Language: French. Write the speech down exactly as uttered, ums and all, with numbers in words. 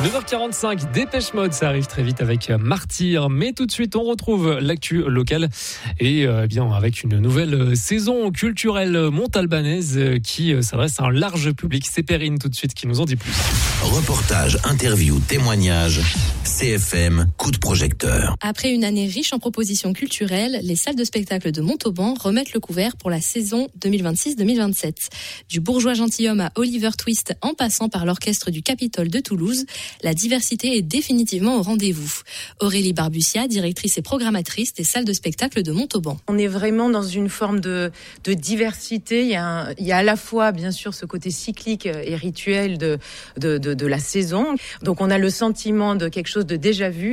neuf heures quarante-cinq, Dépêche Mode, ça arrive très vite avec Martyr. Mais tout de suite, on retrouve l'actu locale et euh, bien avec une nouvelle saison culturelle montalbanaise qui s'adresse à un large public. C'est Perrine tout de suite qui nous en dit plus. Reportage, interview, témoignage, C F M, coup de projecteur. Après une année riche en propositions culturelles, les salles de spectacle de Montauban remettent le couvert pour la saison deux mille vingt-six deux mille vingt-sept. Du bourgeois gentilhomme à Oliver Twist en passant par l'orchestre du Capitole de Toulouse, la diversité est définitivement au rendez-vous. Aurélie Barbucia, directrice et programmatrice des salles de spectacle de Montauban. On est vraiment dans une forme de, de diversité. Il y, a un, il y a à la fois, bien sûr, ce côté cyclique et rituel de, de, de, de la saison. Donc, on a le sentiment de quelque chose de déjà vu.